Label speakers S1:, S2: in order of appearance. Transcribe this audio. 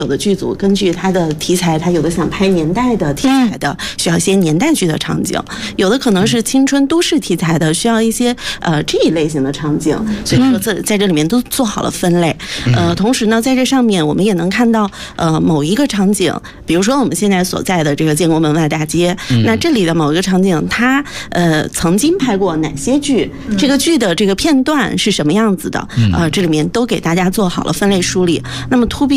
S1: 有的剧组根据它的题材，它有的想拍年代的题材的，需要一些年代剧的场景；有的可能是青春都市题材的，需要一些这一类型的场景。所以说在这里面都做好了分类。同时呢，在这上面我们也能看到某一个场景，比如说我们现在所在的这个建国门外大街，那这里的某一个场景，它曾经拍过哪些剧？这个剧的这个片段是什么样子的？这里面都给大家做好了分类梳理。那么 To B